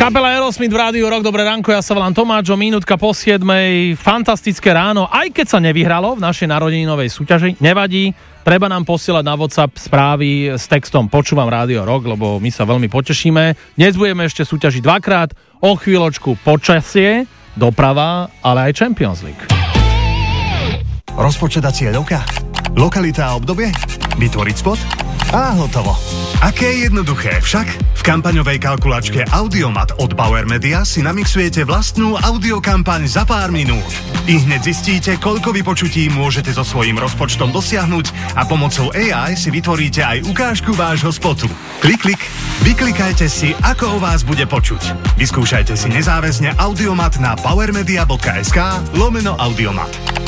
Kapela Aerosmith v Rádiu Rock, dobré ránko, ja sa volám Tomáč, minútka po 7:00, fantastické ráno, aj keď sa nevyhralo v našej narodeninovej súťaži, nevadí, treba nám posielať na WhatsApp správy s textom Počúvam Rádio Rock, lebo my sa veľmi potešíme. Dnes budeme ešte súťažiť dvakrát, o chvíľočku počasie, doprava, ale aj Champions League. Rozpočet a cieľovka? Lokalita a obdobie? Vytvoriť spot? A hotovo. Aké jednoduché však? V kampaňovej kalkulačke Audiomat od Bauer Media si namixujete vlastnú audiokampaň za pár minút. I hneď zistíte, koľko vypočutí môžete so svojím rozpočtom dosiahnuť a pomocou AI si vytvoríte aj ukážku vášho spotu. Klik, klik, vyklikajte si, ako o vás bude počuť. Vyskúšajte si nezáväzne Audiomat na powermedia.sk/Audiomat.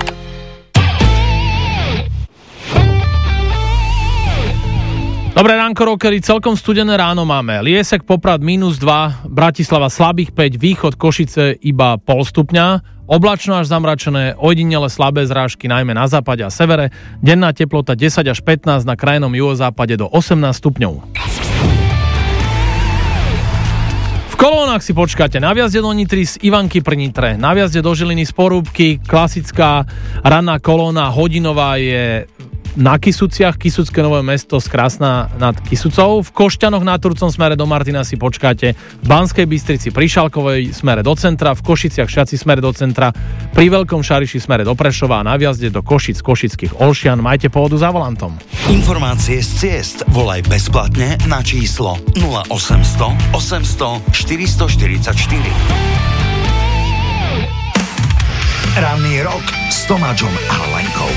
Dobré ránko, rockery, celkom studené ráno máme. Liesek, Poprad -2, Bratislava slabých 5, východ Košice iba 0,5 stupňa, oblačno až zamračené, ojedinele slabé zrážky najmä na západe a severe, denná teplota 10 až 15, na krajnom juhozápade do 18 stupňov. V kolónach si počkáte na vjazde do Nitry z Ivanky pri Nitre, na vjazde do Žiliny z Porúbky, klasická ranná kolóna hodinová je na Kysuciach, Kysucké Nové Mesto z Krásna nad Kysucou. V Košťanoch na Turcom smere do Martina si počkáte, v Banskej Bystrici pri Šalkovej smere do centra, v Košiciach Šaci smere do centra, pri Veľkom Šariši smere do Prešova a na vjazde do Košic Košických Olšian. Majte pohodu za volantom. Informácie z ciest volaj bezplatne na číslo 0800 800 444. Ranný rok s Tomáčom a Lenkou.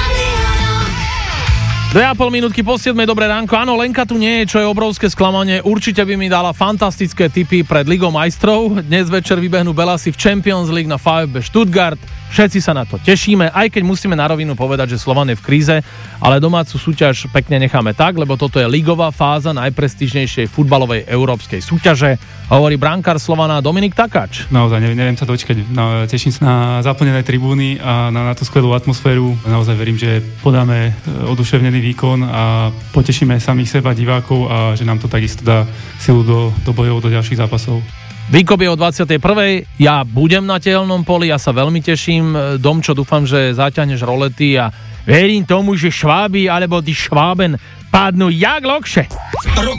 2,5 minútky po 7:00, dobré ránko. Áno, Lenka tu nie je, čo je obrovské sklamanie. Určite by mi dala fantastické tipy pred Ligou majstrov. Dnes večer vybehnú Belasi v Champions League na VfB Stuttgart. Všetci sa na to tešíme, aj keď musíme na rovinu povedať, že Slovan je v kríze, ale domácu súťaž pekne necháme tak, lebo toto je ligová fáza najprestížnejšej futbalovej európskej súťaže, hovorí brankár Slovana Dominik Takáč. Naozaj neviem sa dočkať. No, teším sa na zaplnené tribúny a na tú skvelú atmosféru. Naozaj verím, že podáme oduševnený výkon a potešíme samých seba, divákov, a že nám to takisto dá silu do bojov, do ďalších zápasov. Výkop je o 21:00, ja budem na tehelnom poli, ja sa veľmi teším. Domčo, dúfam, že zaťahneš rolety a verím tomu, že Šváby alebo die Schwaben padnú jak lokše.